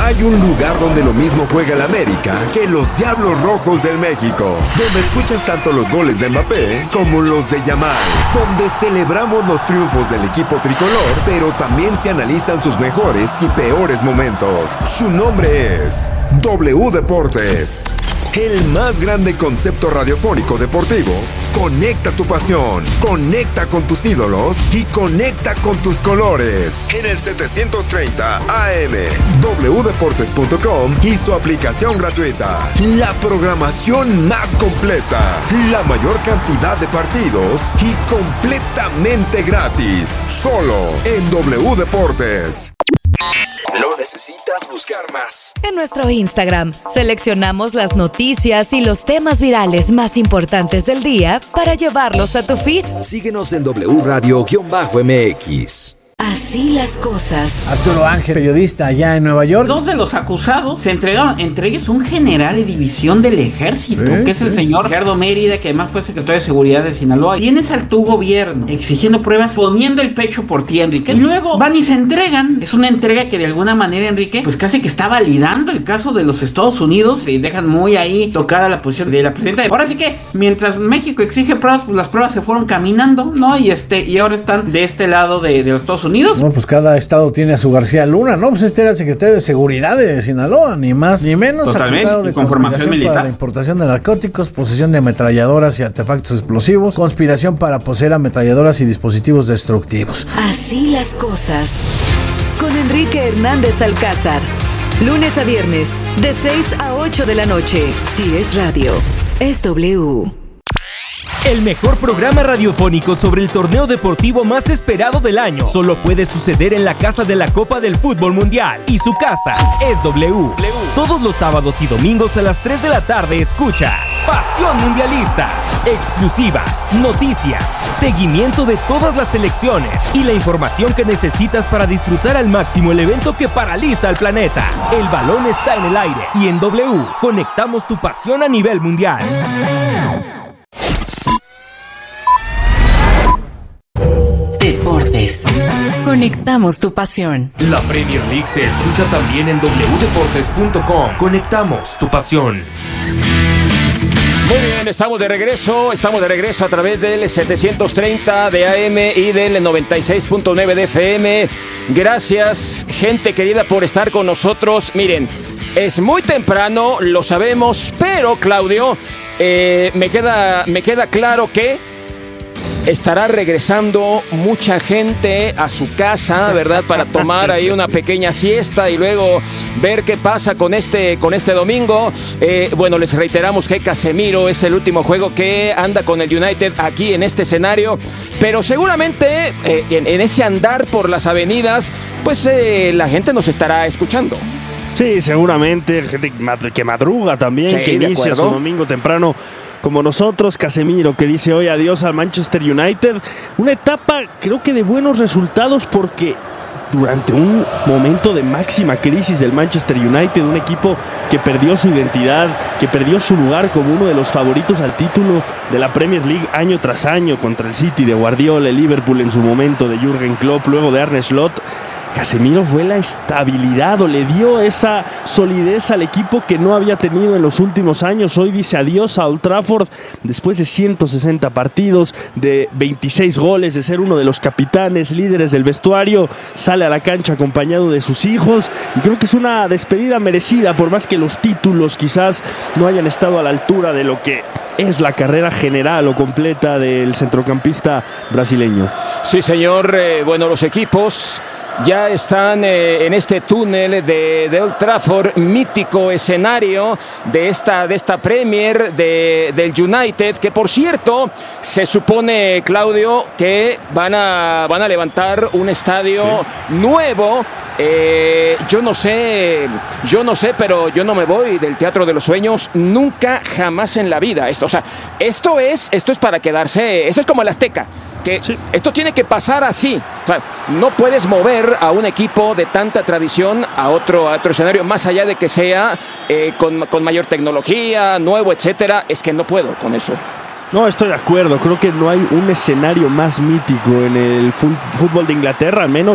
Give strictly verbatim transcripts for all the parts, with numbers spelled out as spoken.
hay un lugar donde lo mismo juega el América que los Diablos Rojos del México, donde escuchas tanto los goles de Mbappé como los de Yamal, donde celebramos los triunfos del equipo tricolor, pero también se analizan sus mejores y peores momentos. Su nombre es W Deportes. El más grande concepto radiofónico deportivo. Conecta tu pasión, conecta con tus ídolos y conecta con tus colores. En el setecientos treinta A M, w deportes punto com y su aplicación gratuita. La programación más completa, la mayor cantidad de partidos y completamente gratis. Solo en W Deportes. No necesitas buscar más. En nuestro Instagram seleccionamos las noticias y los temas virales más importantes del día para llevarlos a tu feed. Síguenos en W Radio-M X. Así las cosas. Arturo Ángel, periodista allá en Nueva York. Dos de los acusados se entregaron, entre ellos un general de división del ejército, ¿Eh? que es el señor Gerardo Mérida, que además fue secretario de Seguridad de Sinaloa. Tienes al tu gobierno exigiendo pruebas, poniendo el pecho por ti, Enrique. Y luego van y se entregan. Es una entrega que de alguna manera, Enrique, pues casi que está validando el caso de los Estados Unidos y dejan muy ahí tocada la posición de la presidenta. Ahora sí que, mientras México exige pruebas, pues las pruebas se fueron caminando, ¿no? Y este y ahora están de este lado de, de los Estados Unidos. No, pues cada estado tiene a su García Luna, ¿no? Pues este era el secretario de Seguridad de Sinaloa, ni más ni menos. Totalmente, acusado de con formación militar para la importación de narcóticos, posesión de ametralladoras y artefactos explosivos, conspiración para poseer ametralladoras y dispositivos destructivos. Así las cosas. Con Enrique Hernández Alcázar. Lunes a viernes, de seis a ocho de la noche. Si es radio, es W. El mejor programa radiofónico sobre el torneo deportivo más esperado del año solo puede suceder en la casa de la Copa del Fútbol Mundial. Y su casa es W. Todos los sábados y domingos a las tres de la tarde escucha Pasión Mundialista. Exclusivas, noticias, seguimiento de todas las selecciones y la información que necesitas para disfrutar al máximo el evento que paraliza al planeta. El balón está en el aire y en W conectamos tu pasión a nivel mundial. Deportes. Conectamos tu pasión. La Premier League se escucha también en w deportes punto com. Conectamos tu pasión. Muy bien, estamos de regreso, estamos de regreso a través del setecientos treinta de A M y del noventa y seis punto nueve de F M. Gracias, gente querida, por estar con nosotros. Miren, es muy temprano, lo sabemos, pero Claudio, eh, me queda, me queda claro que estará regresando mucha gente a su casa, ¿verdad? Para tomar ahí una pequeña siesta y luego ver qué pasa con este, con este domingo. Eh, bueno, les reiteramos que Casemiro es el último juego que anda con el United aquí en este escenario, pero seguramente eh, en, en ese andar por las avenidas, pues eh, la gente nos estará escuchando. Sí, seguramente, gente que madruga también, sí, que inicia su domingo temprano como nosotros. Casemiro, que dice hoy adiós al Manchester United. Una etapa, creo que de buenos resultados, porque durante un momento de máxima crisis del Manchester United, un equipo que perdió su identidad, que perdió su lugar como uno de los favoritos al título de la Premier League año tras año, contra el City de Guardiola, el Liverpool en su momento de Jürgen Klopp, luego de Arne Slot. Casemiro fue la estabilidad, o le dio esa solidez al equipo que no había tenido en los últimos años. Hoy dice adiós a Old Trafford después de ciento sesenta partidos, de veintiséis goles, de ser uno de los capitanes, líderes del vestuario. Sale a la cancha acompañado de sus hijos y creo que es una despedida merecida, por más que los títulos quizás no hayan estado a la altura de lo que es la carrera general o completa del centrocampista brasileño. Sí, señor. Eh, bueno, los equipos ya están eh, en este túnel de, de Old Trafford, mítico escenario de esta, de esta Premier de, del United, que por cierto se supone, Claudio, que van a, van a levantar un estadio sí. nuevo. Eh, yo no sé, yo no sé, pero yo no me voy del Teatro de los Sueños nunca, jamás en la vida. Esto, o sea, esto es, esto es para quedarse, esto es como el Azteca. Que sí. Esto tiene que pasar así. O sea, no puedes mover a un equipo de tanta tradición a otro, a otro escenario, más allá de que sea eh, con, con mayor tecnología, nuevo, etcétera. Es que no puedo con eso. No, estoy de acuerdo. Creo que no hay un escenario más mítico en el fútbol de Inglaterra, al menos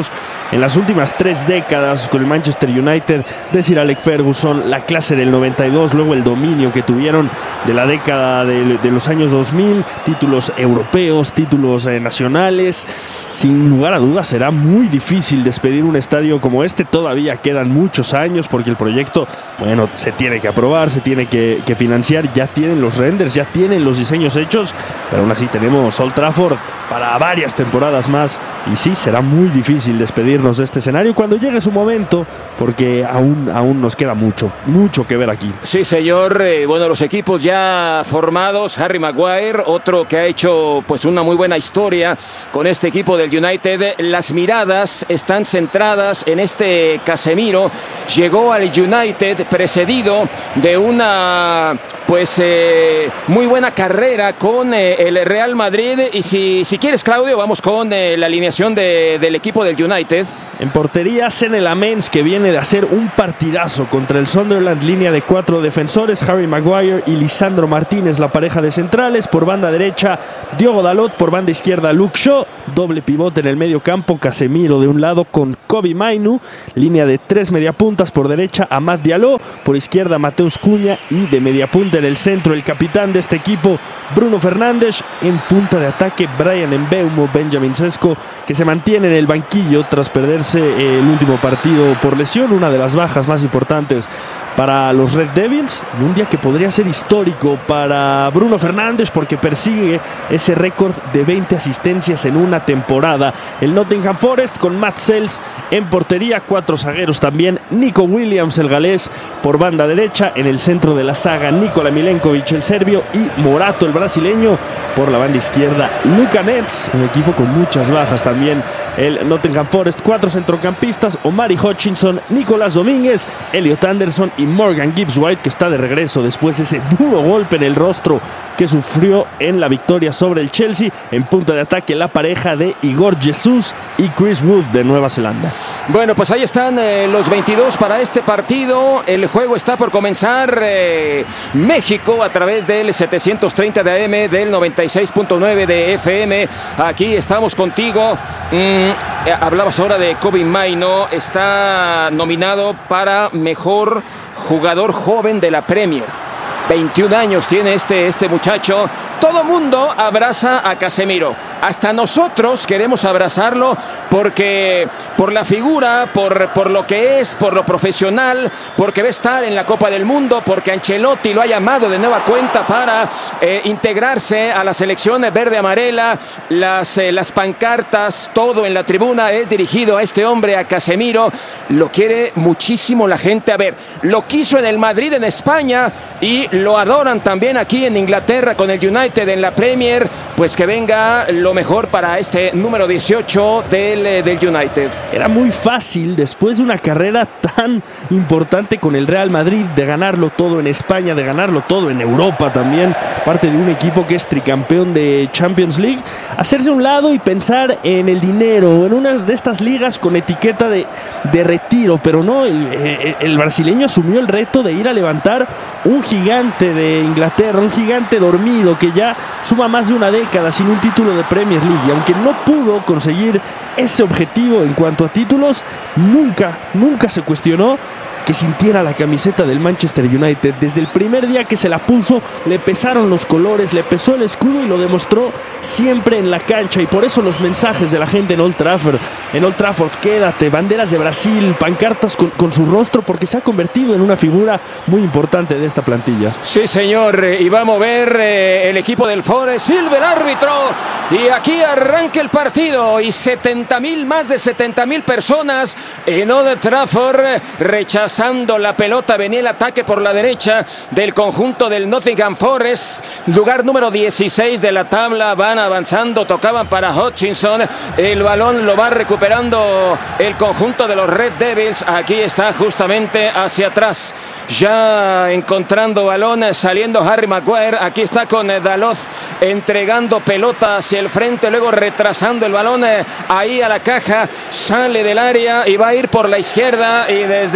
en las últimas tres décadas con el Manchester United de Sir Alex Ferguson, la clase del noventa y dos, luego el dominio que tuvieron de la década de, de los años dos mil, títulos europeos, títulos eh, nacionales. Sin lugar a dudas será muy difícil despedir un estadio como este. Todavía quedan muchos años porque el proyecto, bueno, se tiene que aprobar, se tiene que, que financiar, ya tienen los renders, ya tienen los diseños hechos, pero aún así tenemos Old Trafford para varias temporadas más y sí, será muy difícil despedirnos de este escenario cuando llegue su momento, porque aún, aún nos queda mucho, mucho que ver aquí. Sí, señor. Eh, bueno, los equipos ya formados, Harry Maguire, otro que ha hecho pues una muy buena historia con este equipo del United. Las miradas están centradas en este Casemiro. Llegó al United precedido de una pues eh, muy buena carrera con eh, el Real Madrid. Y si, si quieres, Claudio, vamos con eh, la alineación de, del equipo del United. En portería, Senne Lammens, que viene de hacer un partidazo contra el Sunderland, línea de cuatro defensores, Harry Maguire y Lisandro Martínez, la pareja de centrales. Por banda derecha, Diogo Dalot, por banda izquierda, Luke Shaw, doble pivote en el medio campo, Casemiro de un lado con Kobbie Mainoo, línea de tres mediapuntas, por derecha Amad Diallo, por izquierda Mateus Cunha y de mediapunta en el centro el capitán de este equipo, Bruno Fernández. En punta de ataque, Bryan Mbeumo, Benjamin Sesko, que se mantiene en el banquillo tras perderse el último partido por lesión, una de las bajas más importantes para los Red Devils, en un día que podría ser histórico para Bruno Fernández porque persigue ese récord de veinte asistencias en una temporada. El Nottingham Forest con Matt Sells en portería, cuatro zagueros también, Nico Williams, el galés, por banda derecha, en el centro de la saga Nikola Milenkovic, el serbio, y Morato, el brasileño, por la banda izquierda Luka Netz, un equipo con muchas bajas también, el Nottingham Forest. Cuatro centrocampistas, Omari Hutchinson, Nicolás Domínguez, Elliot Anderson y Morgan Gibbs-White, que está de regreso después de ese duro golpe en el rostro que sufrió en la victoria sobre el Chelsea. En punta de ataque, la pareja de Igor Jesús y Chris Wood de Nueva Zelanda. Bueno, pues ahí están eh, los veintidós para este partido. El juego está por comenzar. eh, México a través del setecientos treinta de A M, del noventa y seis punto nueve de F M. Aquí estamos contigo. Mm, eh, hablabas ahora de Kobbie Mainoo. Está nominado para mejor jugador joven de la Premier. veintiún años tiene este, este muchacho. Todo mundo abraza a Casemiro. Hasta nosotros queremos abrazarlo porque por la figura, por, por lo que es, por lo profesional, porque va a estar en la Copa del Mundo, porque Ancelotti lo ha llamado de nueva cuenta para eh, integrarse a la selección verde-amarela. Las, eh, las pancartas, todo en la tribuna es dirigido a este hombre, a Casemiro. Lo quiere muchísimo la gente. A ver, lo quiso en el Madrid, en España, y lo adoran también aquí en Inglaterra con el United en la Premier. Pues que venga lo mejor para este número dieciocho del, del United. Era muy fácil, después de una carrera tan importante con el Real Madrid, de ganarlo todo en España, de ganarlo todo en Europa también, parte de un equipo que es tricampeón de Champions League, hacerse a un lado y pensar en el dinero, en una de estas ligas con etiqueta de, de retiro. Pero no, el, el, el brasileño asumió el reto de ir a levantar un gigante de Inglaterra, un gigante dormido que ya suma más de una década sin un título de Premier League, y aunque no pudo conseguir ese objetivo en cuanto a títulos, nunca, nunca se cuestionó que sintiera la camiseta del Manchester United. Desde el primer día que se la puso, le pesaron los colores, le pesó el escudo y lo demostró siempre en la cancha. Y por eso los mensajes de la gente en Old Trafford, en Old Trafford, quédate, banderas de Brasil, pancartas con, con su rostro, porque se ha convertido en una figura muy importante de esta plantilla. Sí, señor, y va a mover eh, el equipo del Forest, silba el árbitro, y aquí arranca el partido, y setenta mil, más de setenta mil personas en Old Trafford rechazando la pelota. Venía el ataque por la derecha del conjunto del Nottingham Forest, lugar número dieciséis de la tabla. Van avanzando, tocaban para Hutchinson, el balón lo va recuperando el conjunto de los Red Devils. Aquí está justamente hacia atrás, ya encontrando balón, saliendo Harry Maguire. Aquí está con Dalot entregando pelota hacia el frente, luego retrasando el balón ahí a la caja, sale del área y va a ir por la izquierda, y desde ahí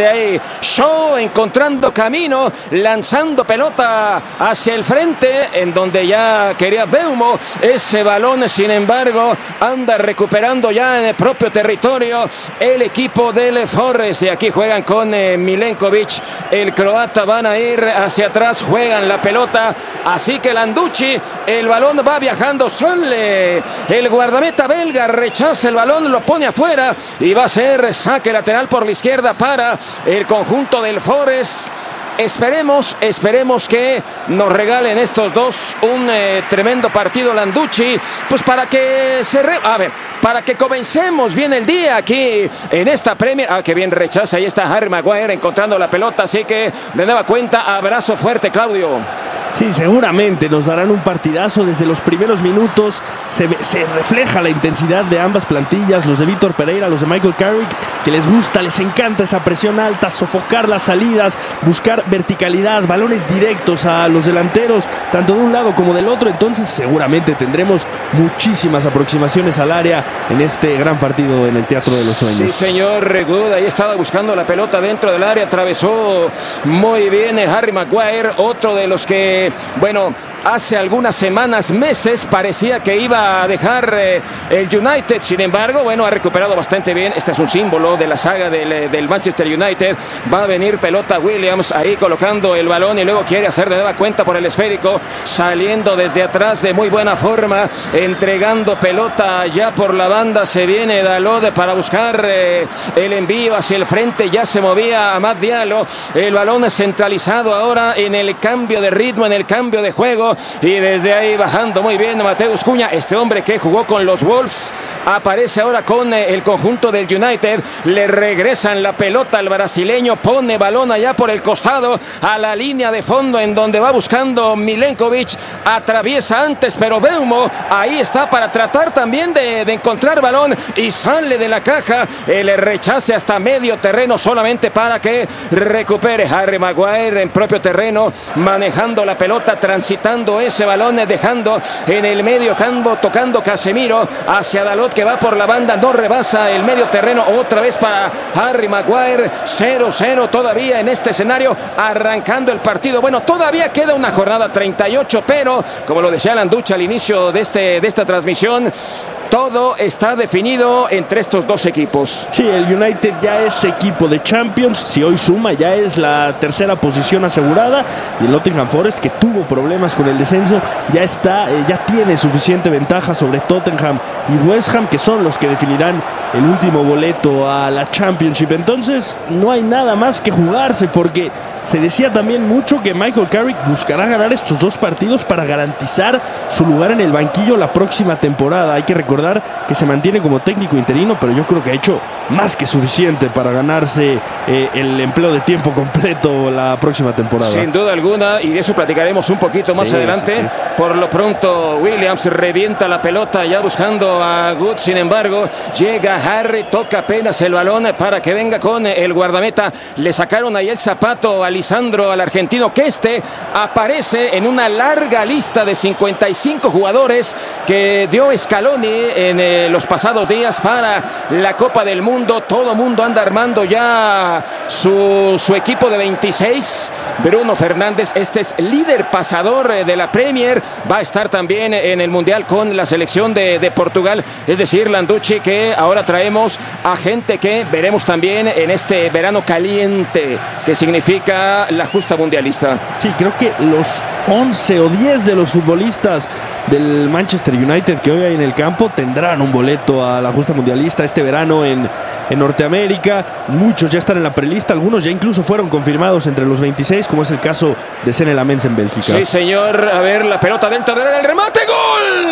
Shaw encontrando camino, lanzando pelota hacia el frente, en donde ya quería Mbeumo. Ese balón, sin embargo, anda recuperando ya en el propio territorio el equipo del Forest. Y aquí juegan con eh, Milenkovic, el croata. Van a ir hacia atrás, juegan la pelota. Así que Landucci, el balón va viajando. Sale el guardameta belga, rechaza el balón, lo pone afuera y va a ser saque lateral por la izquierda para el conjunto del Forest. Esperemos, esperemos que nos regalen estos dos un eh, tremendo partido Landucci, pues para que se re... a ver, para que comencemos bien el día aquí en esta Premier. Ah, que bien rechaza, ahí está Harry Maguire encontrando la pelota, así que de nueva cuenta, abrazo fuerte, Claudio. Sí, seguramente nos darán un partidazo desde los primeros minutos. Se, se refleja la intensidad de ambas plantillas, los de Víctor Pereira, los de Michael Carrick, que les gusta, les encanta esa presión alta, sofocar las salidas, buscar verticalidad, balones directos a los delanteros, tanto de un lado como del otro. Entonces seguramente tendremos muchísimas aproximaciones al área en este gran partido en el Teatro de los Sueños. Sí, señor Good, ahí estaba buscando la pelota dentro del área, atravesó muy bien Harry Maguire, otro de los que bueno, hace algunas semanas, meses, parecía que iba a dejar eh, el United. Sin embargo, bueno, ha recuperado bastante bien. Este es un símbolo de la saga del, del Manchester United. Va a venir pelota Williams ahí colocando el balón y luego quiere hacer de nueva cuenta por el esférico, saliendo desde atrás de muy buena forma, entregando pelota ya por la banda. Se viene Dalot para buscar eh, el envío hacia el frente. Ya se movía Amad Diallo. El balón es centralizado ahora en el cambio de ritmo, en el cambio de juego, y desde ahí bajando muy bien Mateus Cunha, este hombre que jugó con los Wolves, aparece ahora con el conjunto del United. Le regresan la pelota al brasileño, pone balón allá por el costado a la línea de fondo en donde va buscando Milenkovic, atraviesa antes pero Mbeumo ahí está para tratar también de, de encontrar balón y sale de la caja, el rechace hasta medio terreno solamente para que recupere Harry Maguire en propio terreno, manejando la pelota, transitando ese balón, dejando en el medio campo, tocando Casemiro hacia Dalot que va por la banda, no rebasa el medio terreno, otra vez para Harry Maguire. Cero cero todavía en este escenario, arrancando el partido. Bueno, todavía queda una jornada treinta y ocho, pero como lo decía Landucci al inicio de, este, de esta transmisión, todo está definido entre estos dos equipos. Sí, el United ya es equipo de Champions. Si hoy suma, ya es la tercera posición asegurada. Y el Nottingham Forest, que tuvo problemas con el descenso, ya está, eh, ya tiene suficiente ventaja sobre Tottenham y West Ham, que son los que definirán el último boleto a la Championship. Entonces, no hay nada más que jugarse, porque se decía también mucho que Michael Carrick buscará ganar estos dos partidos para garantizar su lugar en el banquillo la próxima temporada. Hay que recordar que se mantiene como técnico interino, pero yo creo que ha hecho más que suficiente para ganarse eh, el empleo de tiempo completo la próxima temporada. Sin duda alguna, y de eso platicaremos un poquito más sí, adelante. Sí, sí. Por lo pronto, Williams revienta la pelota ya buscando a Good. Sin embargo, llega Harry, toca apenas el balón para que venga con el guardameta. Le sacaron ahí el zapato a Lisandro, al argentino, que este aparece en una larga lista de cincuenta y cinco jugadores que dio Scaloni en eh, los pasados días para la Copa del Mundo. Todo mundo anda armando ya su, su equipo de veintiséis. Bruno Fernández, este es líder pasador eh, de la Premier, va a estar también en el Mundial con la selección de, de Portugal. Es decir, Landucci, que ahora traemos a gente que veremos también en este verano caliente, que significa la justa mundialista. Sí, creo que los once o diez de los futbolistas del Manchester United que hoy hay en el campo tendrán un boleto a la justa mundialista este verano en, en Norteamérica. Muchos ya están en la prelista, algunos ya incluso fueron confirmados entre los veintiséis, como es el caso de Senne Lammens en Bélgica. Sí, señor. A ver, la pelota dentro del área, el remate, ¡gol!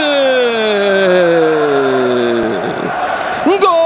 ¡Gol!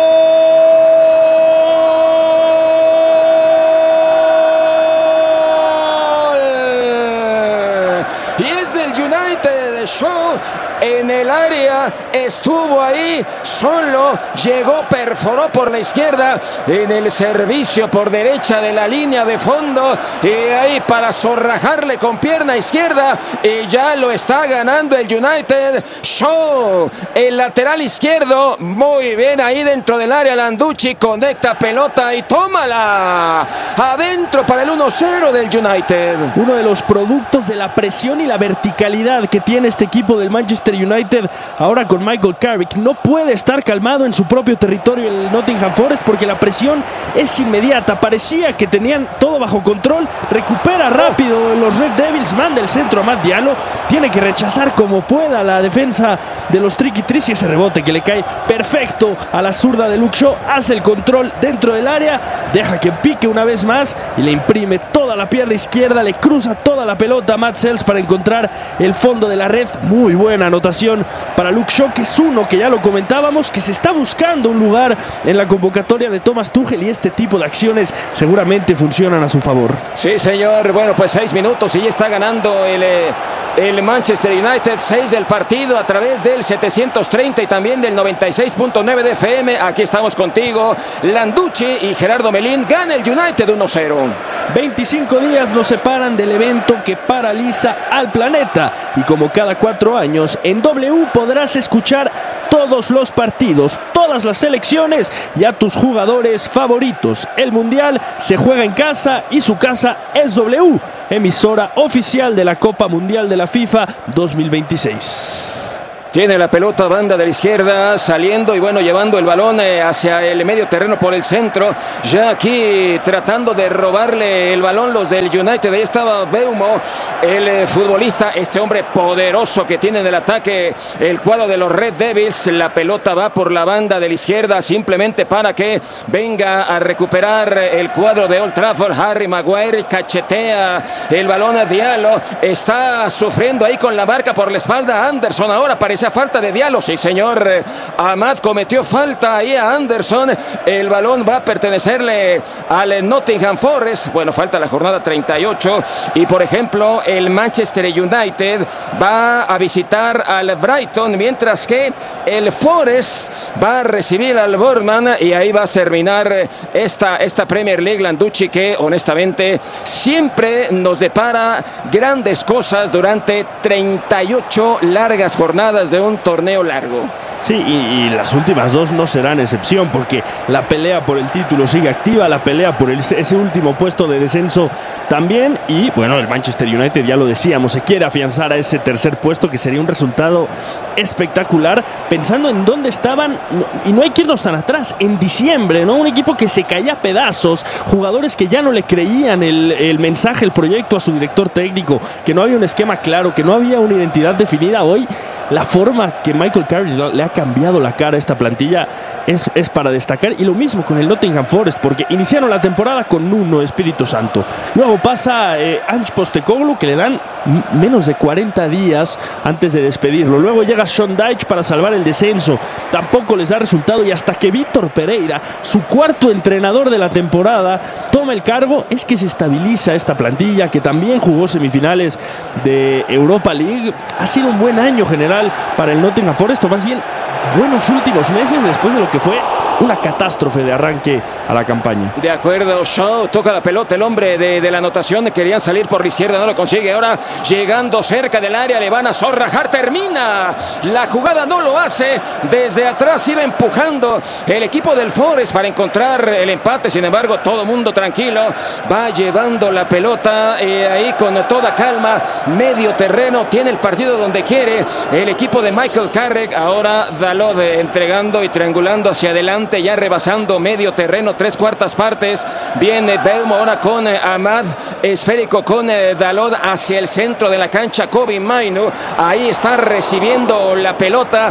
Y es del United. Shaw en el área, estuvo ahí solo, llegó, perforó por la izquierda en el servicio por derecha de la línea de fondo y ahí para zorrajarle con pierna izquierda y ya lo está ganando el United. Shaw, el lateral izquierdo, muy bien ahí dentro del área. Landucci conecta pelota y tómala adentro para el uno cero del United. Uno de los productos de la presión y la verticalidad que tiene este equipo del Manchester United ahora con Michael Carrick. No puede estar calmado en su propio territorio el Nottingham Forest porque la presión es inmediata. Parecía que tenían todo bajo control. Recupera rápido los Red Devils, manda el centro a Matt Diallo. Tiene que rechazar como pueda la defensa de los Triqui-Tris y ese rebote que le cae perfecto a la zurda de Luke Shaw. Hace el control dentro del área, deja que pique una vez más y le imprime toda la pierna izquierda, le cruza toda la pelota a Matt Sells para encontrar el fondo de la red. Muy buena anotación para Luke Shaw, que es uno que ya lo comentábamos, que se está buscando un lugar en la convocatoria de Thomas Tuchel y este tipo de acciones seguramente funcionan a su favor. Sí, señor. Bueno, pues seis minutos y ya está ganando el, el Manchester United, seis del partido a través del setecientos treinta y también del noventa y seis punto nueve de F M. Aquí estamos contigo, Landucci y Gerardo Melín. Gana el United uno cero. veinticinco días nos separan del evento que paraliza al planeta y como cada cuatro años en W podrás escuchar todos los partidos, todas las selecciones y a tus jugadores favoritos. El Mundial se juega en casa y su casa es W, emisora oficial de la Copa Mundial de la FIFA dos mil veintiséis. Tiene la pelota, banda de la izquierda, saliendo y bueno, llevando el balón hacia el medio terreno por el centro. Ya aquí tratando de robarle el balón los del United. Ahí estaba Beumo, el futbolista, este hombre poderoso que tiene en el ataque el cuadro de los Red Devils. La pelota va por la banda de la izquierda simplemente para que venga a recuperar el cuadro de Old Trafford. Harry Maguire cachetea el balón a Diallo. Está sufriendo ahí con la marca por la espalda Anderson. Ahora parece falta de Diallo, sí señor. Amad cometió falta ahí a Anderson. El balón va a pertenecerle al Nottingham Forest. Bueno, falta la jornada treinta y ocho. Y por ejemplo, el Manchester United va a visitar al Brighton, mientras que el Forest va a recibir al Bournemouth. Y ahí va a terminar esta, esta Premier League. Landucci, que honestamente siempre nos depara grandes cosas durante treinta y ocho largas jornadas de un torneo largo. Sí, y, y las últimas dos no serán excepción, porque la pelea por el título sigue activa, la pelea por el, ese último puesto de descenso también, y bueno, el Manchester United, ya lo decíamos, se quiere afianzar a ese tercer puesto, que sería un resultado espectacular, pensando en dónde estaban, y no hay que irnos tan atrás, en diciembre, ¿no? Un equipo que se caía a pedazos, jugadores que ya no le creían el, el mensaje, el proyecto a su director técnico, que no había un esquema claro, que no había una identidad definida. Hoy la forma que Michael Carrick le ha cambiado la cara a esta plantilla es, es para destacar, y lo mismo con el Nottingham Forest, porque iniciaron la temporada con Nuno Espíritu Santo, luego pasa eh, Ange Postecoglou, que le dan m- menos de cuarenta días antes de despedirlo, luego llega Sean Dyche para salvar el descenso, tampoco les da resultado, y hasta que Víctor Pereira, su cuarto entrenador de la temporada, toma el cargo, es que se estabiliza esta plantilla, que también jugó semifinales de Europa League. Ha sido un buen año general para el Nottingham Forest, o más bien buenos últimos meses después de lo que fue una catástrofe de arranque a la campaña. De acuerdo, Shaw toca la pelota, el hombre de, de la anotación, querían salir por la izquierda, no lo consigue, ahora llegando cerca del área, le van a zorrajar, termina la jugada, no lo hace, desde atrás iba empujando el equipo del Forest para encontrar el empate, sin embargo todo mundo tranquilo, va llevando la pelota eh, ahí con toda calma, medio terreno, tiene el partido donde quiere el equipo de Michael Carrick. Ahora Dalot entregando y triangulando hacia adelante, ya rebasando medio terreno, tres cuartas partes. Viene Beumo ahora con eh, Amad, esférico con eh, Dalot hacia el centro de la cancha. Kobbie Mainoo ahí está recibiendo la pelota.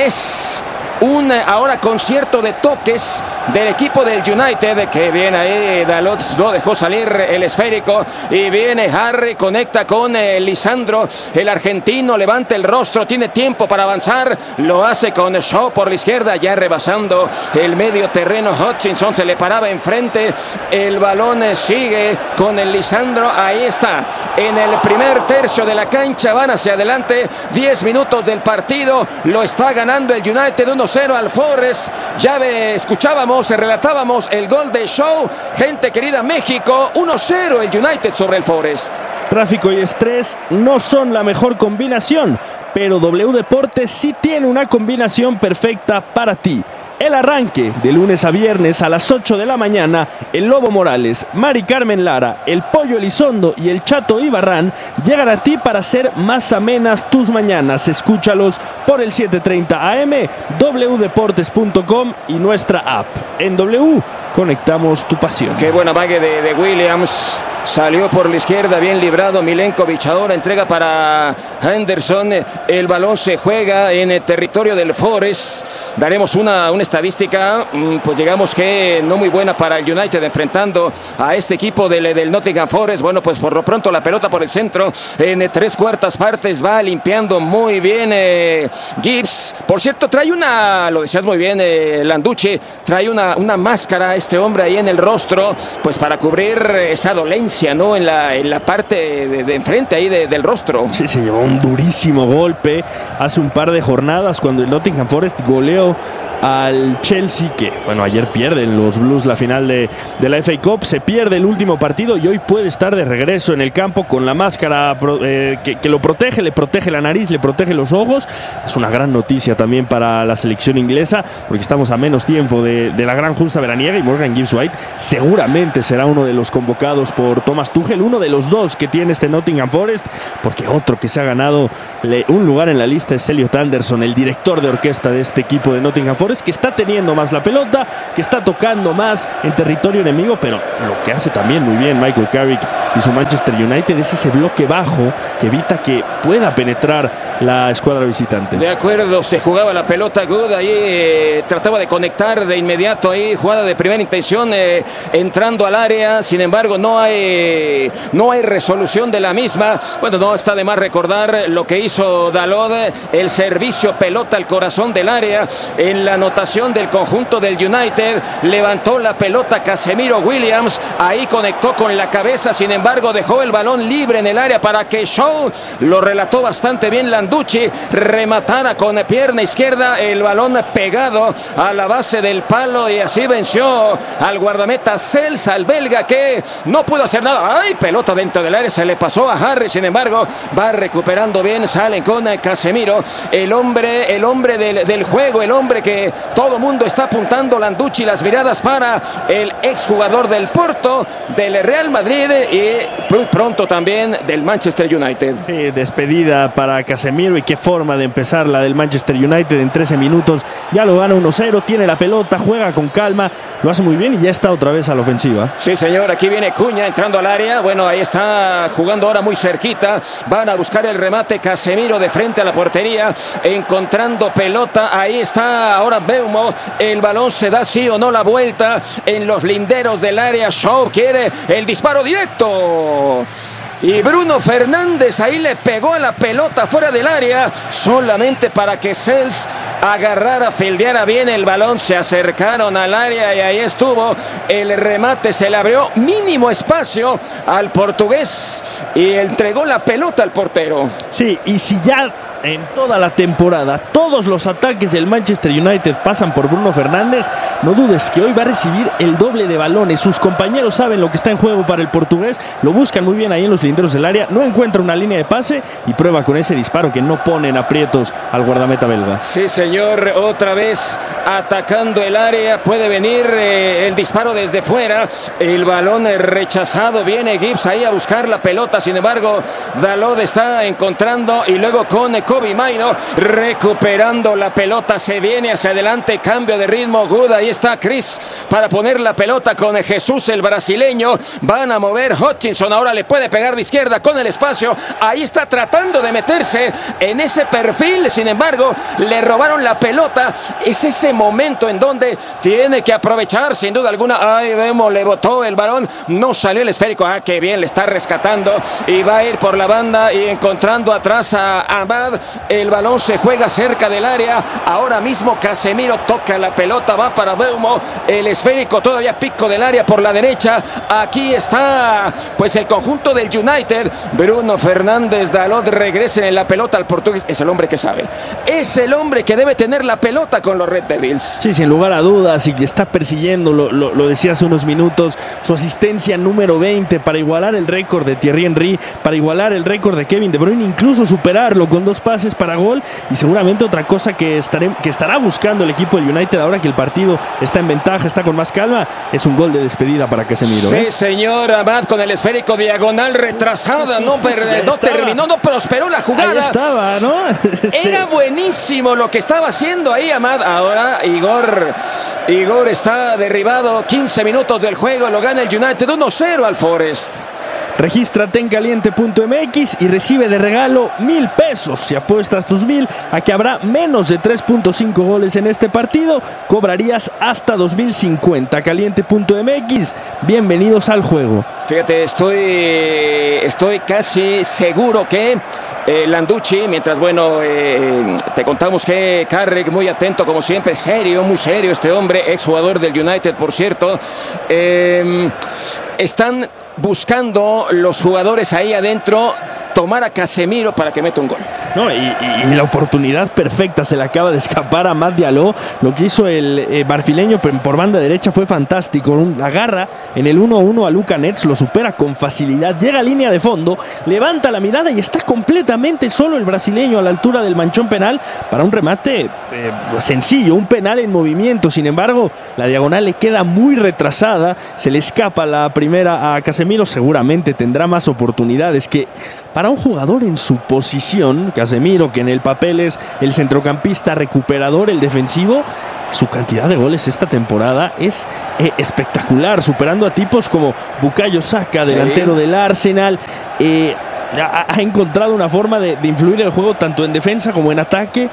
Es un ahora concierto de toques del equipo del United, que viene ahí, Dalot no dejó salir el esférico, y viene Harry, conecta con eh, Lisandro, el argentino, levanta el rostro, tiene tiempo para avanzar, lo hace con Shaw por la izquierda, ya rebasando el medio terreno. Hutchinson se le paraba enfrente, el balón eh, sigue con el Lisandro, ahí está, en el primer tercio de la cancha, van hacia adelante, diez minutos del partido, lo está ganando el United uno cero al Forest. Ya ve, escuchábamos, relatábamos el gol de Shaw. Gente querida, México, uno cero el United sobre el Forest. Tráfico y estrés no son la mejor combinación, pero W Deportes sí tiene una combinación perfecta para ti. El arranque de lunes a viernes a las ocho de la mañana, el Lobo Morales, Mari Carmen Lara, el Pollo Elizondo y el Chato Ibarrán llegan a ti para hacer más amenas tus mañanas. Escúchalos por el setecientos treinta A M, w deportes punto com y nuestra app. En W, conectamos tu pasión. Qué buena vague de, de Williams. Salió por la izquierda, bien librado Milenkovic. Ahora entrega para Henderson. El balón se juega en el territorio del Forest. Daremos una, una estadística, pues digamos que no muy buena para el United enfrentando a este equipo del, del Nottingham Forest. Bueno, pues por lo pronto la pelota por el centro en tres cuartas partes va limpiando muy bien eh, Gibbs. Por cierto, trae una, lo decías muy bien, eh, Landucci, trae una, una máscara este hombre ahí en el rostro, pues para cubrir esa dolencia, ¿no? En la, en la parte de, de enfrente ahí de, del rostro. Sí, se llevó un durísimo golpe hace un par de jornadas cuando el Nottingham Forest goleó al Chelsea, que bueno, ayer pierden los Blues la final de, de la F A Cup, se pierde el último partido y hoy puede estar de regreso en el campo con la máscara eh, que, que lo protege, le protege la nariz, le protege los ojos. Es una gran noticia también para la selección inglesa, porque estamos a menos tiempo de, de la gran justa veraniega y Morgan Gibbs-White seguramente será uno de los convocados por Thomas Tuchel, uno de los dos que tiene este Nottingham Forest, porque otro que se ha ganado le, un lugar en la lista es Elliot Anderson, el director de orquesta de este equipo de Nottingham Forest, que está teniendo más la pelota, que está tocando más en territorio enemigo, pero lo que hace también muy bien Michael Carrick y su Manchester United es ese bloque bajo que evita que pueda penetrar la escuadra visitante. De acuerdo, se jugaba la pelota Good, ahí eh, trataba de conectar de inmediato ahí, jugada de primera intención eh, entrando al área, sin embargo no hay no hay resolución de la misma. Bueno, no está de más recordar lo que hizo Dalot, el servicio pelota al corazón del área en la anotación del conjunto del United. Levantó la pelota Casemiro Williams, ahí conectó con la cabeza, sin embargo dejó el balón libre en el área para que Shaw, lo relató bastante bien Landucci, rematara con pierna izquierda, el balón pegado a la base del palo y así venció al guardameta Sels, al belga, que no pudo hacer nada. ¡Ay! Pelota dentro del área, se le pasó a Harry, sin embargo va recuperando bien, sale con Casemiro, el hombre, el hombre del, del juego, el hombre que todo mundo está apuntando. Landucci, las miradas para el exjugador del Porto, del Real Madrid y muy pronto también del Manchester United. Sí, despedida para Casemiro, y qué forma de empezar la del Manchester United en trece minutos. Ya lo gana uno cero, tiene la pelota, juega con calma, lo hace muy bien y ya está otra vez a la ofensiva. Sí, señor, aquí viene Cuña entrando al área. Bueno, ahí está jugando ahora muy cerquita. Van a buscar el remate Casemiro de frente a la portería, encontrando pelota. Ahí está ahora Beumo. El balón se da sí o no la vuelta en los linderos del área. Shaw quiere el disparo directo. Y Bruno Fernández ahí le pegó a la pelota fuera del área, solamente para que Sels agarrara, fildeara bien el balón. Se acercaron al área y ahí estuvo el remate, se le abrió mínimo espacio al portugués y entregó la pelota al portero. Sí, y si ya en toda la temporada todos los ataques del Manchester United pasan por Bruno Fernández, no dudes que hoy va a recibir el doble de balones. Sus compañeros saben lo que está en juego para el portugués, lo buscan muy bien ahí en los linderos del área, no encuentra una línea de pase y prueba con ese disparo que no pone en aprietos al guardameta belga. Sí, señor, otra vez atacando el área, puede venir eh, el disparo desde fuera, el balón rechazado, viene Gibbs ahí a buscar la pelota, sin embargo Dalot está encontrando y luego con Kobbie Mainoo recuperando la pelota, se viene hacia adelante, cambio de ritmo Good, ahí está Chris para poner la pelota con Jesús el brasileño, van a mover Hutchinson, ahora le puede pegar de izquierda con el espacio, ahí está tratando de meterse en ese perfil, sin embargo le robaron la pelota, es ese momento en donde tiene que aprovechar sin duda alguna. Ahí vemos, le botó el balón, no salió el esférico, ah, qué bien, le está rescatando y va a ir por la banda y encontrando atrás a Ahmad, el balón se juega cerca del área, ahora mismo Casemiro toca la pelota, va para Beumo, el esférico todavía pico del área por la derecha, aquí está pues el conjunto del United, Bruno Fernández Dalot regresa en la pelota al portugués, es el hombre que sabe, es el hombre que debe tener la pelota con los Red Devils. Sí, sin lugar a dudas, y que está persiguiendo, lo, lo, lo decía hace unos minutos, su asistencia número veinte para igualar el récord de Thierry Henry, para igualar el récord de Kevin De Bruyne, incluso superarlo con dos pases para gol, y seguramente otra cosa que, estaré, que estará buscando el equipo del United ahora que el partido está en ventaja, está con más calma, es un gol de despedida para Casemiro. Sí, ¿eh? señor Amad, con el esférico diagonal retrasada, no, per, no terminó, no prosperó la jugada. Ahí estaba, ¿no? Este... Era buenísimo lo que estaba haciendo ahí Amad. Ahora Igor, Igor está derribado, quince minutos del juego, lo gana el United uno cero al Forest. Regístrate en caliente punto m x y recibe de regalo mil pesos. Si apuestas tus mil a que habrá menos de tres punto cinco goles en este partido, cobrarías hasta dos mil cincuenta. caliente punto m x, bienvenidos al juego. Fíjate, estoy, estoy casi seguro que Eh, Landucci, mientras bueno, eh, te contamos que Carrick, muy atento como siempre, serio, muy serio este hombre, exjugador del United, por cierto, eh, están buscando los jugadores ahí adentro tomar a Casemiro para que meta un gol. No, y, y, y la oportunidad perfecta se le acaba de escapar a Amad Diallo. Lo que hizo el eh, marfileño por banda derecha fue fantástico. Un, agarra en el uno a uno a Luka Netz, lo supera con facilidad, llega a línea de fondo, levanta la mirada y está completamente solo el brasileño a la altura del manchón penal para un remate eh, sencillo, un penal en movimiento. Sin embargo, la diagonal le queda muy retrasada, se le escapa la primera a Casemiro, seguramente tendrá más oportunidades. Que para un jugador en su posición, Casemiro, que en el papel es el centrocampista recuperador, el defensivo, su cantidad de goles esta temporada es eh, espectacular, superando a tipos como Bukayo Saka, delantero sí. del Arsenal. Eh, ha, ha encontrado una forma de, de influir el juego tanto en defensa como en ataque,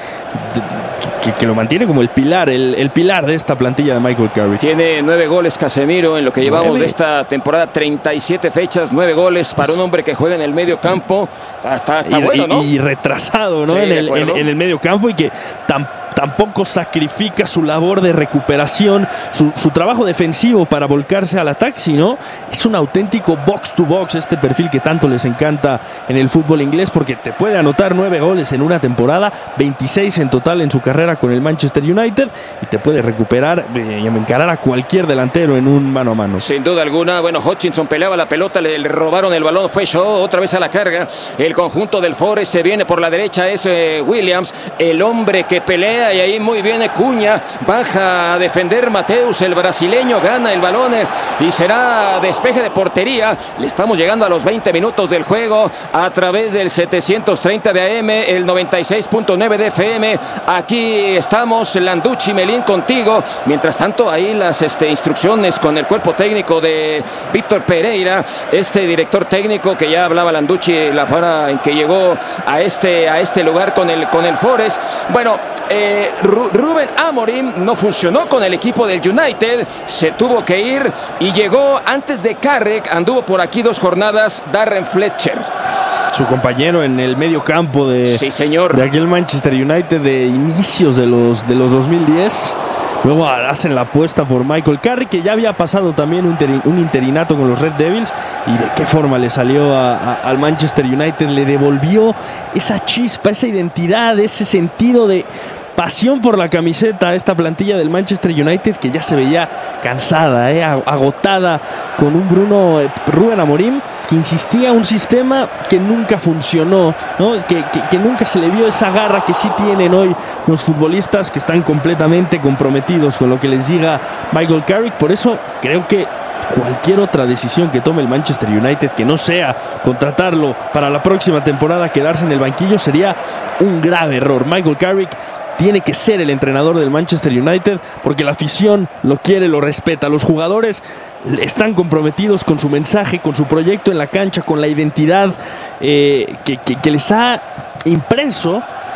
que, que lo mantiene como el pilar, el, el pilar de esta plantilla de Michael Carrick. Tiene nueve goles Casemiro en lo que llevamos nueve. de esta temporada, treinta y siete fechas, nueve goles para un hombre que juega en el medio campo. Está, está y, bueno, ¿no? Y, y retrasado, ¿no? Sí, en, el, en, en el medio campo, y que tampoco tampoco sacrifica su labor de recuperación, su, su trabajo defensivo para volcarse al ataque, sino es un auténtico box to box, este perfil que tanto les encanta en el fútbol inglés, porque te puede anotar nueve goles en una temporada, veintiséis en total en su carrera con el Manchester United, y te puede recuperar y encarar a cualquier delantero en un mano a mano. Sin duda alguna. Bueno, Hutchinson peleaba la pelota, le, le robaron el balón, fue Shaw otra vez a la carga, el conjunto del Forest se viene por la derecha, es eh, Williams, el hombre que pelea, y ahí muy bien Cuña, baja a defender Mateus, el brasileño, gana el balón eh, y será despeje de portería. Le estamos llegando a los veinte minutos del juego a través del setecientos treinta de A M, el noventa y seis punto nueve de F M. Aquí estamos, Landucci, Melín, contigo. Mientras tanto, ahí las este, instrucciones con el cuerpo técnico de Víctor Pereira, este director técnico que ya hablaba Landucci la hora en que llegó a este, a este lugar con el, con el Forest. Bueno, eh, Rubén Amorim no funcionó con el equipo del United, se tuvo que ir y llegó antes de Carrick, anduvo por aquí dos jornadas Darren Fletcher, su compañero en el medio campo de, sí, señor. de aquel Manchester United de inicios de los, de los dos mil diez. Luego hacen la apuesta por Michael Carrick, que ya había pasado también un, interi- un interinato con los Red Devils, y de qué forma le salió a, a, al Manchester United, le devolvió esa chispa, esa identidad, ese sentido de pasión por la camiseta a esta plantilla del Manchester United, que ya se veía cansada, eh, agotada, con un Bruno eh, Rubén Amorim que insistía en un sistema que nunca funcionó, ¿no? que, que, que nunca se le vio esa garra que sí tienen hoy los futbolistas, que están completamente comprometidos con lo que les diga Michael Carrick. Por eso creo que cualquier otra decisión que tome el Manchester United, que no sea contratarlo para la próxima temporada, quedarse en el banquillo, sería un grave error. Michael Carrick tiene que ser el entrenador del Manchester United, porque la afición lo quiere, lo respeta. Los jugadores están comprometidos con su mensaje, con su proyecto en la cancha, con la identidad eh, que, que, que les ha impreso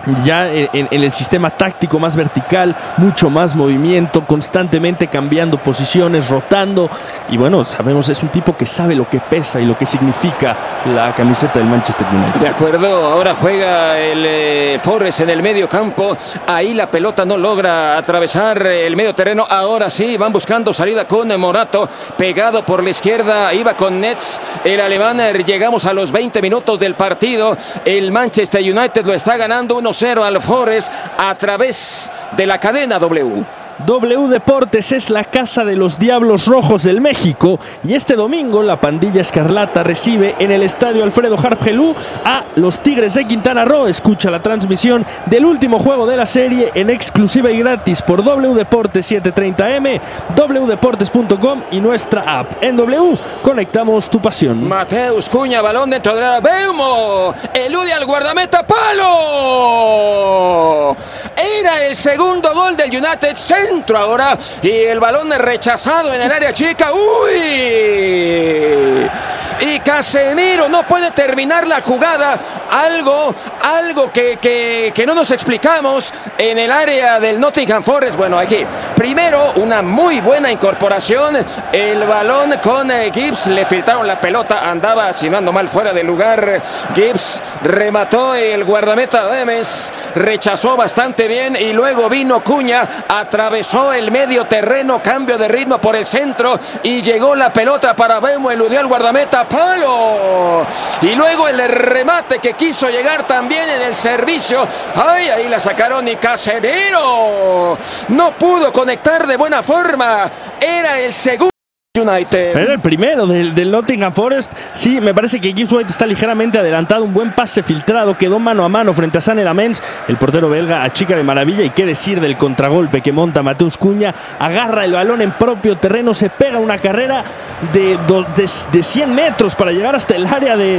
ya en, en el sistema táctico más vertical, mucho más movimiento, constantemente cambiando posiciones, rotando, y bueno, sabemos, es un tipo que sabe lo que pesa y lo que significa la camiseta del Manchester United. De acuerdo, ahora juega el eh, Forest en el medio campo, ahí la pelota no logra atravesar el medio terreno, ahora sí, van buscando salida con Morato, pegado por la izquierda, iba con Nets, el alemán, llegamos a los veinte minutos del partido, el Manchester United lo está ganando uno cero al Forest a través de la cadena W. W Deportes es la casa de los Diablos Rojos del México y este domingo la pandilla escarlata recibe en el estadio Alfredo Harp Helú a los Tigres de Quintana Roo. Escucha la transmisión del último juego de la serie en exclusiva y gratis por W Deportes setecientos treinta eme, w deportes punto com y nuestra app. En W conectamos tu pasión. Mateus Cunha, balón dentro de la Beumo, elude al guardameta, palo. Era el segundo gol del United, centro ahora, y el balón rechazado en el área chica. ¡Uy! Y Casemiro no puede terminar la jugada. Algo, algo que, que, que no nos explicamos en el área del Nottingham Forest. Bueno, aquí, primero, una muy buena incorporación. El balón con eh, Gibbs, le filtraron la pelota, andaba, si no ando mal, fuera de lugar. Gibbs remató el guardameta Demes, rechazó bastante bien y luego vino Cunha, atravesó el medio terreno, cambio de ritmo por el centro y llegó la pelota para Beumo, eludió al guardameta, palo, y luego el remate que quiso llegar también en el servicio, ay, ahí la sacaron y Casemiro no pudo conectar de buena forma, era el segundo United. Pero el primero del, del Nottingham Forest. Sí, me parece que Gibbs White está ligeramente adelantado. Un buen pase filtrado, quedó mano a mano frente a Sané Lamens. El portero belga achica de maravilla. Y qué decir del contragolpe que monta Mateus Cunha. Agarra el balón en propio terreno, se pega una carrera de, de, de cien metros para llegar hasta el área de,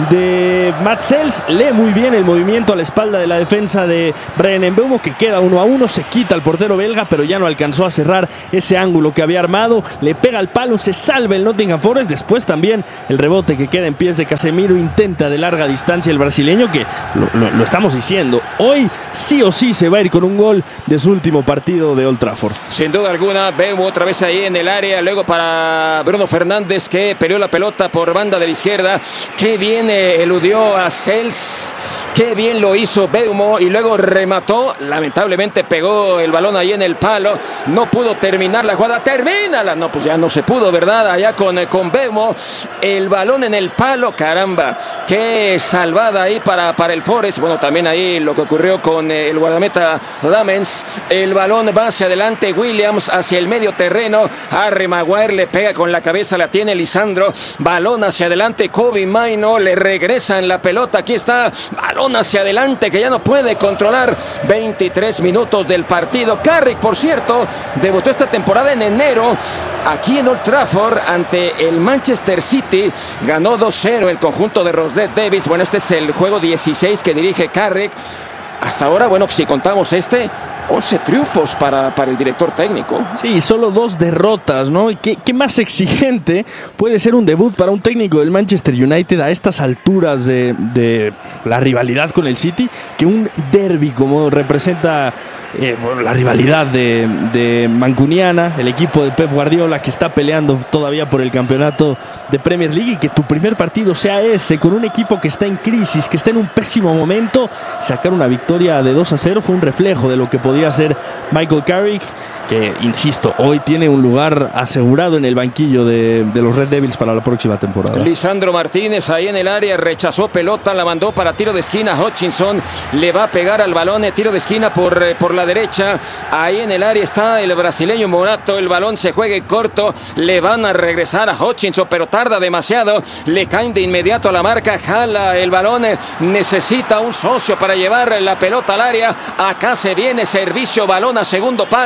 de Matt Sells. Lee muy bien el movimiento a la espalda de la defensa de Bryan Mbeumo, que queda uno a uno. Se quita al portero belga, pero ya no alcanzó a cerrar ese ángulo que había armado. Le pega al palo, se salva el Nottingham Forest. Después también el rebote que queda en pies de Casemiro, intenta de larga distancia el brasileño, que lo, lo, lo estamos diciendo, hoy sí o sí se va a ir con un gol de su último partido de Old Trafford. Sin duda alguna, vemos otra vez ahí en el área, luego para Bruno Fernández, que peleó la pelota por banda de la izquierda, qué bien eh, eludió a Sells, qué bien lo hizo Beumo y luego remató, lamentablemente pegó el balón ahí en el palo, no pudo terminar la jugada, termínala, no, pues ya no se pudo, ¿verdad? Allá con, con Beumo, el balón en el palo, caramba, qué salvada ahí para, para el Forest. Bueno, también ahí lo que ocurrió con el guardameta Lamens, el balón va hacia adelante, Williams hacia el medio terreno, Harry Maguire le pega con la cabeza, la tiene Lisandro, balón hacia adelante, Kobe Maino, le regresan la pelota, aquí está, balón hacia adelante que ya no puede controlar, veintitrés minutos del partido. Carrick, por cierto, debutó esta temporada en enero aquí en Old Trafford ante el Manchester City, ganó dos cero el conjunto de Rosette Davis. Bueno, este es el juego dieciséis que dirige Carrick. Hasta ahora, bueno, si contamos este, once triunfos para, para el director técnico. Sí, solo dos derrotas, ¿no? ¿Qué, qué más exigente puede ser un debut para un técnico del Manchester United a estas alturas de, de la rivalidad con el City que un derbi como representa eh, bueno, la rivalidad de, de mancuniana, el equipo de Pep Guardiola que está peleando todavía por el campeonato de Premier League, y que tu primer partido sea ese con un equipo que está en crisis, que está en un pésimo momento? Sacar una victoria de dos a cero fue un reflejo de lo que podía ser Michael Carrick, que, insisto, hoy tiene un lugar asegurado en el banquillo de, de los Red Devils para la próxima temporada. Lisandro Martínez ahí en el área, rechazó pelota, la mandó para tiro de esquina. Hutchinson le va a pegar al balón, tiro de esquina por, por la derecha. Ahí en el área está el brasileño Morato, el balón se juega corto, le van a regresar a Hutchinson, pero tarda demasiado, le caen de inmediato a la marca, jala el balón, necesita un socio para llevar la pelota al área. Acá se viene servicio, balón a segundo palo,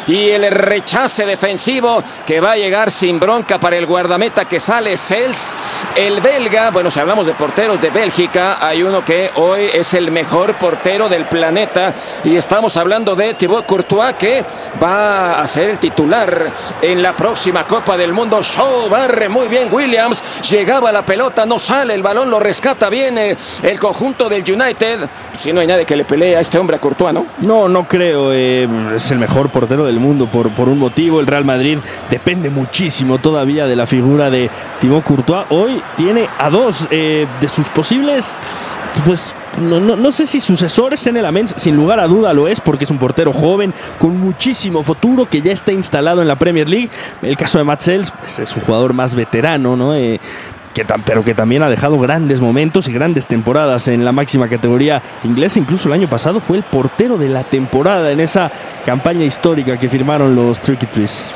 y el rechace defensivo que va a llegar sin bronca para el guardameta que sale Cels, el belga. Bueno, si hablamos de porteros de Bélgica, hay uno que hoy es el mejor portero del planeta y estamos hablando de Thibaut Courtois, que va a ser el titular en la próxima Copa del Mundo. Shaw barre muy bien Williams, llegaba la pelota, no sale, el balón lo rescata bien eh, el conjunto del United. Si no hay nadie que le pelee a este hombre, a Courtois, ¿no? No, no creo, eh, es el mejor portero del mundo por, por un motivo. El Real Madrid depende muchísimo todavía de la figura de Thibaut Courtois. Hoy tiene a dos eh, de sus posibles, pues no, no, no sé si sucesores en el Lamens, sin lugar a duda lo es, porque es un portero joven con muchísimo futuro que ya está instalado en la Premier League. El caso de Mats Cels, pues, es un jugador más veterano, ¿no? Eh, Que tam, pero que también ha dejado grandes momentos y grandes temporadas en la máxima categoría inglesa. Incluso el año pasado fue el portero de la temporada en esa campaña histórica que firmaron los Tricky Trees.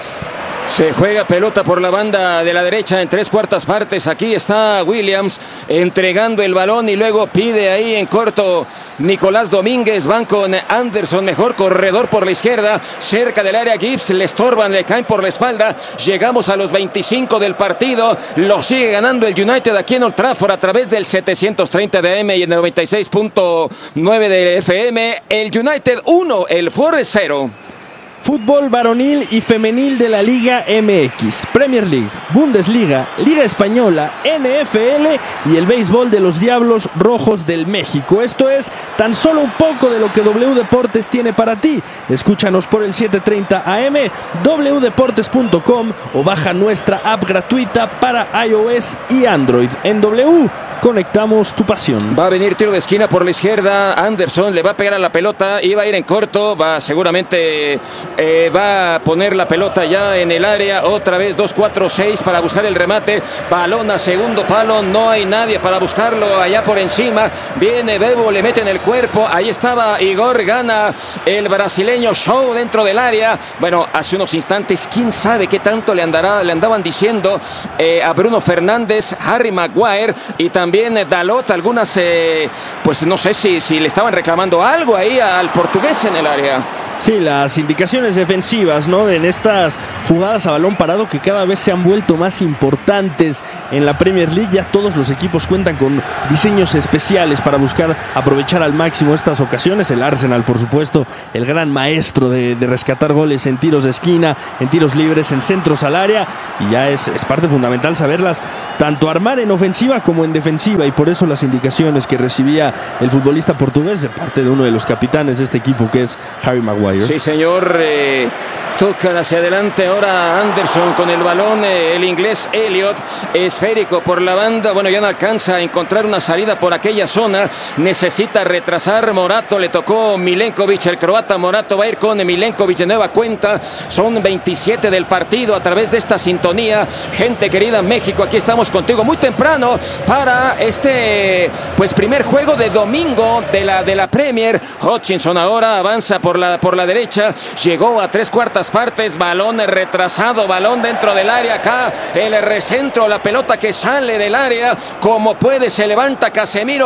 Se juega pelota por la banda de la derecha en tres cuartas partes. Aquí está Williams entregando el balón y luego pide ahí en corto Nicolás Domínguez. Van con Anderson, mejor corredor por la izquierda, cerca del área. Gibbs le estorban, le caen por la espalda. Llegamos a los veinticinco del partido. Lo sigue ganando el United aquí en Old Trafford a través del setecientos treinta de A M y en el noventa y seis punto nueve de F M. El United uno, el Forest cero. Fútbol varonil y femenil de la Liga M X, Premier League, Bundesliga, Liga Española, N F L y el béisbol de los Diablos Rojos del México. Esto es tan solo un poco de lo que W Deportes tiene para ti. Escúchanos por el setecientos treinta A M, w deportes punto com o baja nuestra app gratuita para iOS y Android. En W conectamos tu pasión. Va a venir tiro de esquina por la izquierda. Anderson le va a pegar a la pelota. Iba a ir en corto. Va seguramente eh, va a poner la pelota ya en el área. Otra vez dos cuatro seis para buscar el remate. Balón a segundo palo. No hay nadie para buscarlo allá por encima. Viene Bebo, le mete en el cuerpo. Ahí estaba Igor. Gana el brasileño Shaw dentro del área. Bueno, hace unos instantes, quién sabe qué tanto le andará, le andaban diciendo eh, a Bruno Fernández, Harry Maguire y también También Dalot, algunas, eh, pues no sé si, si le estaban reclamando algo ahí al portugués en el área. Sí, las indicaciones defensivas, ¿no? En estas jugadas a balón parado que cada vez se han vuelto más importantes en la Premier League. Ya todos los equipos cuentan con diseños especiales para buscar aprovechar al máximo estas ocasiones. El Arsenal, por supuesto, el gran maestro de, de rescatar goles en tiros de esquina, en tiros libres, en centros al área. Y ya es, es parte fundamental saberlas tanto armar en ofensiva como en defensiva. Y por eso las indicaciones que recibía el futbolista portugués de parte de uno de los capitanes de este equipo, que es Harry Maguire. Sí, señor. Eh, tocan hacia adelante ahora Anderson con el balón. Eh, el inglés Elliot, esférico por la banda. Bueno, ya no alcanza a encontrar una salida por aquella zona. Necesita retrasar. Morato, le tocó Milenkovic, el croata. Morato va a ir con Milenkovic de nueva cuenta. Son veintisiete del partido a través de esta sintonía. Gente querida, México, aquí estamos contigo muy temprano para este pues primer juego de domingo de la, de la Premier. Hutchinson ahora avanza por la, por la derecha, llegó a tres cuartas partes, balón retrasado, balón dentro del área, acá el recentro, la pelota que sale del área, como puede se levanta Casemiro,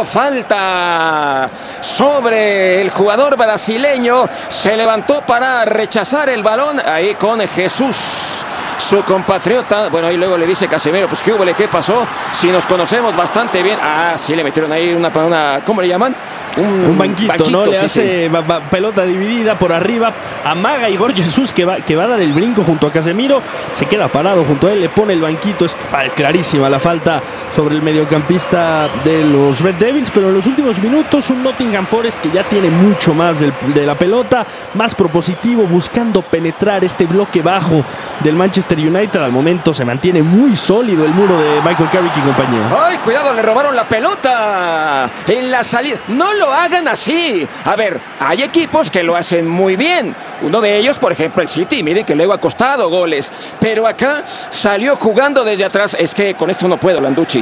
falta sobre el jugador brasileño, se levantó para rechazar el balón, ahí con Jesús, su compatriota. Bueno, y luego le dice Casemiro, pues qué hubo, qué pasó, si nos conocemos bastante bien. Ah, sí, le metieron ahí una, una ¿cómo le llaman? Un, un banquito, banquito, ¿no? Le sí, hace sí. pelota dividida por arriba, amaga Igor Jesús que va, que va a dar el brinco junto a Casemiro, se queda parado junto a él, le pone el banquito, es clarísima la falta sobre el mediocampista de los Red Devils, pero en los últimos minutos un Nottingham Forest que ya tiene mucho más del, de la pelota, más propositivo, buscando penetrar este bloque bajo del Manchester United. Al momento se mantiene muy sólido el muro de Michael Carrick y compañía. ¡Ay, cuidado! Le robaron la pelota en la salida. ¡No lo hagan así! A ver, hay equipos que lo hacen muy bien. Uno de ellos, por ejemplo, el City. Miren que luego ha costado goles. Pero acá salió jugando desde atrás. Es que con esto no puedo, Landucci.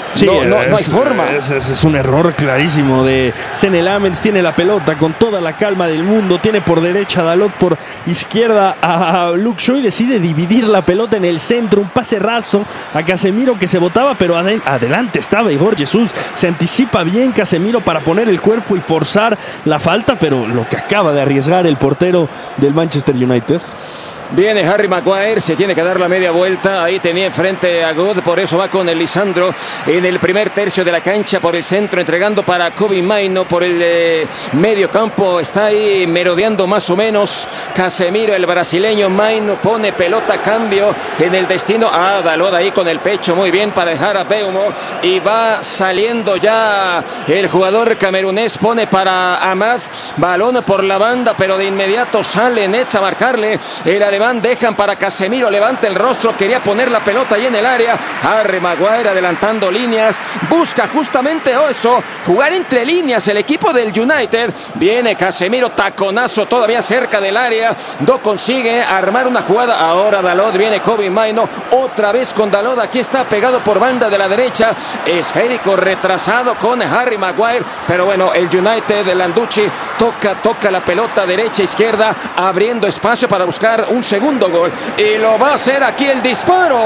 Sí, no, no, es, no hay forma. Es, es, es un error clarísimo de Senne Lammens. Tiene la pelota con toda la calma del mundo. Tiene por derecha a Dalot, por izquierda a Luke Shaw y decide dividir la pelota en el centro. Un pase raso a Casemiro que se botaba, pero ad adelante estaba Igor Jesús. Se anticipa bien Casemiro para poner el cuerpo y forzar la falta, pero lo que acaba de arriesgar el portero del Manchester United. Viene Harry Maguire, se tiene que dar la media vuelta. Ahí tenía enfrente a Good, por eso va con el Lisandro en el primer tercio de la cancha por el centro, entregando para Kobbie Mainoo por el eh, medio campo. Está ahí merodeando más o menos Casemiro, el brasileño. Mainoo pone pelota, cambio en el destino. Ah, Dalot ahí con el pecho, muy bien para dejar a Mbeumo. Y va saliendo ya el jugador camerunés, pone para Amad. Balón por la banda, pero de inmediato sale Nets a marcarle. El alemán dejan para Casemiro, levanta el rostro, quería poner la pelota ahí en el área. Harry Maguire adelantando líneas, busca justamente eso, jugar entre líneas el equipo del United. Viene Casemiro, taconazo todavía cerca del área, no consigue armar una jugada. Ahora Dalot, viene Kobbie Mainoo, otra vez con Dalot, aquí está pegado por banda de la derecha, esférico retrasado con Harry Maguire, pero bueno, el United, el Landucci toca, toca la pelota derecha, izquierda, abriendo espacio para buscar un segundo gol, y lo va a hacer aquí el disparo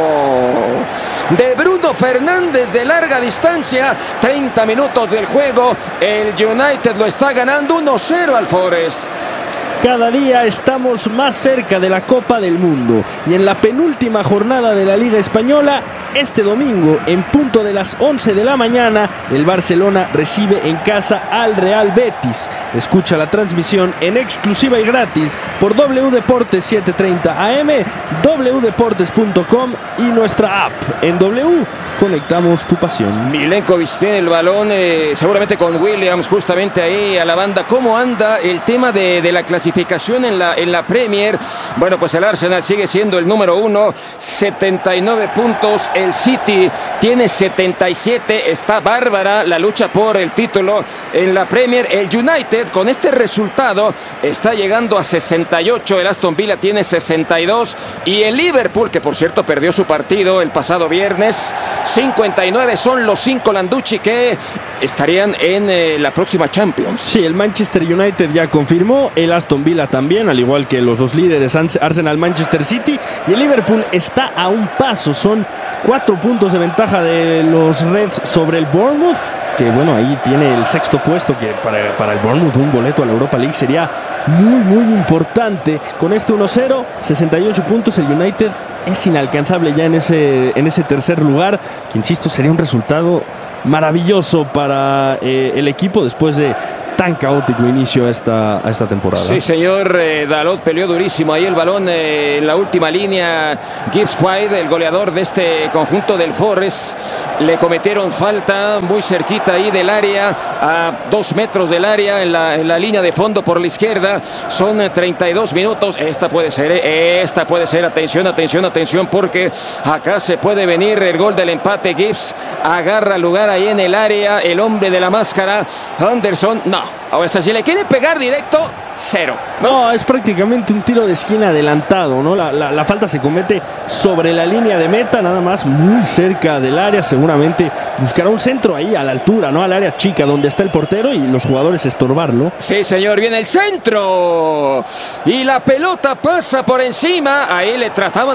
de Bruno Fernández de larga distancia. Treinta minutos del juego, el United lo está ganando uno cero al Forest. Cada día estamos más cerca de la Copa del Mundo y en la penúltima jornada de la Liga Española, este domingo en punto de las once de la mañana, el Barcelona recibe en casa al Real Betis. Escucha la transmisión en exclusiva y gratis por W Deportes setecientos treinta A M, w deportes punto com y nuestra app. En W conectamos tu pasión. Milenkovic tiene el balón, eh, seguramente con Williams justamente ahí a la banda. ¿Cómo anda el tema de, de la clasificación en la, en la Premier? Bueno, pues el Arsenal sigue siendo el número uno, setenta y nueve puntos. El City tiene setenta y siete. Está bárbara la lucha por el título en la Premier. El United con este resultado está llegando a sesenta y ocho. El Aston Villa tiene sesenta y dos. Y el Liverpool, que por cierto perdió su partido el pasado viernes, cincuenta y nueve. Son los cinco Landucci que estarían en eh, la próxima Champions. Sí, el Manchester United ya confirmó, el Aston Villa también, al igual que los dos líderes, Arsenal, Manchester City, y el Liverpool está a un paso. Son cuatro puntos de ventaja de los Reds sobre el Bournemouth, que bueno, ahí tiene el sexto puesto, que para, para el Bournemouth un boleto a la Europa League sería muy muy importante. Con este uno cero, sesenta y ocho puntos, el United es inalcanzable ya en ese, en ese tercer lugar, que insisto sería un resultado maravilloso para eh, el equipo después de tan caótico inicio a esta, a esta temporada. Sí, señor. eh, Dalot peleó durísimo ahí el balón eh, en la última línea. Gibbs White, el goleador de este conjunto del Forest, le cometieron falta muy cerquita ahí del área, a dos metros del área, en la, en la línea de fondo por la izquierda. Son eh, treinta y dos minutos. Esta puede ser, eh, esta puede ser. Atención, atención, atención, porque acá se puede venir el gol del empate. Gibbs agarra lugar ahí en el área, el hombre de la máscara, Anderson, no. Ahora si le quiere pegar directo, cero. No, no, es prácticamente un tiro de esquina adelantado, ¿no? La, la, la falta se comete sobre la línea de meta, nada más muy cerca del área. Seguramente buscará un centro ahí a la altura, ¿no? Al área chica donde está el portero y los jugadores estorbarlo. Sí, señor, viene el centro y la pelota pasa por encima. Ahí le trataban